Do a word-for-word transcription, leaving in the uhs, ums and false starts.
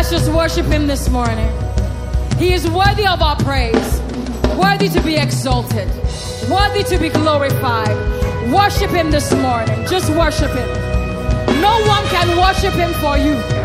Let's just worship him this morning. He is worthy of our praise, worthy to be exalted, worthy to be glorified. Worship him this morning. Just worship him. No one can worship him for you.